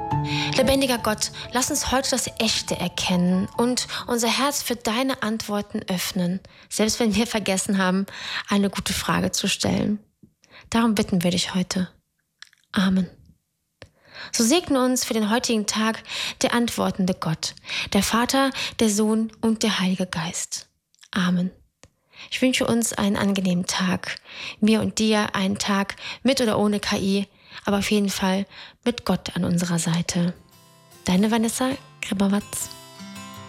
Lebendiger Gott, lass uns heute das Echte erkennen und unser Herz für deine Antworten öffnen, selbst wenn wir vergessen haben, eine gute Frage zu stellen. Darum bitten wir dich heute. Amen. So segne uns für den heutigen Tag der antwortende Gott, der Vater, der Sohn und der Heilige Geist. Amen. Ich wünsche uns einen angenehmen Tag, mir und dir einen Tag mit oder ohne KI, aber auf jeden Fall mit Gott an unserer Seite. Deine Vanessa Grimmerwatz.